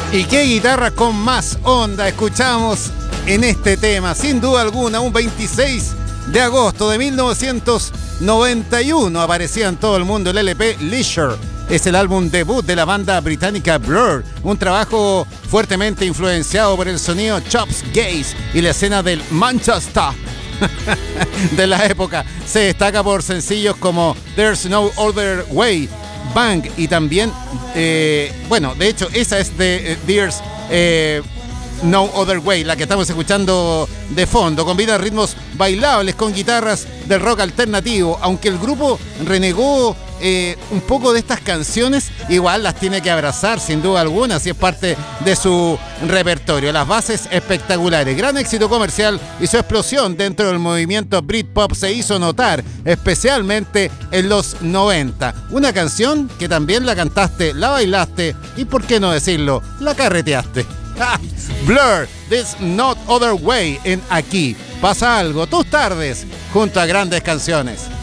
Y qué guitarra con más onda escuchamos en este tema, sin duda alguna, un 26 de agosto de 1991 aparecía en todo el mundo el LP Leisure. Es el álbum debut de la banda británica Blur, un trabajo fuertemente influenciado por el sonido Chops Gaze y la escena del Manchester de la época. Se destaca por sencillos como There's No Other Way, Bang y también, de hecho esa es de There's No Other Way, la que estamos escuchando de fondo. Combina ritmos bailables con guitarras del rock alternativo. Aunque el grupo renegó un poco de estas canciones, igual las tiene que abrazar sin duda alguna, si es parte de su repertorio. Las bases espectaculares, gran éxito comercial y su explosión dentro del movimiento Britpop se hizo notar, especialmente en los 90. Una canción que también la cantaste, la bailaste y, por qué no decirlo, la carreteaste. Blur, There's No Other Way en Aquí Pasa Algo, tus tardes junto a grandes canciones.